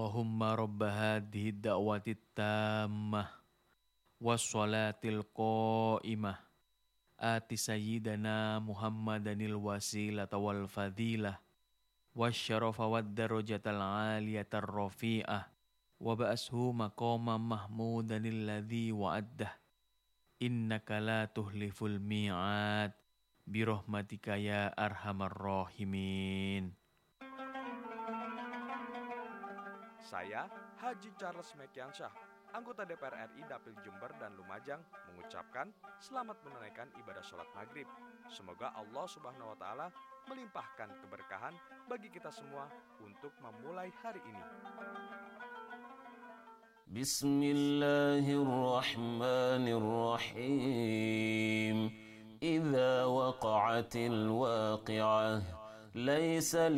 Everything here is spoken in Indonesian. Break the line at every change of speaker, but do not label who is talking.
Allahumma rabba hadhihi da'wati tammah wassalatil qa'imah ati sayyidana Muhammadanil wasilata wal fadilah wasyarafa wad darajatal aliyatar rafi'ah wa ba'ashu maqama mahmudanil ladzi wa'addah innaka la tuhliful mi'ad birahmatika ya arhamar rahimin.
Saya, Haji Charles Mekiansyah, anggota DPR RI Dapil Jember dan Lumajang, mengucapkan selamat menunaikan ibadah sholat maghrib. Semoga Allah Subhanahu wa Ta'ala melimpahkan keberkahan bagi kita semua untuk memulai hari ini.
Bismillahirrahmanirrahim. Idza waqa'atil waqi'ah, laisa